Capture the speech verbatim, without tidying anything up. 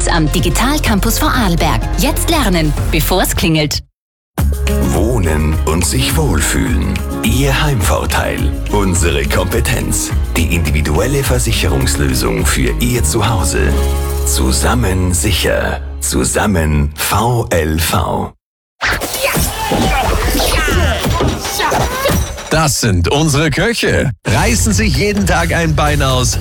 am Digital Campus Vorarlberg. Jetzt lernen, bevor es klingelt. Wohnen und sich wohlfühlen. Ihr Heimvorteil. Unsere Kompetenz. Die individuelle Versicherungslösung für Ihr Zuhause. Zusammen sicher. Zusammen V L V. Das sind unsere Köche. Reißen sich jeden Tag ein Bein aus,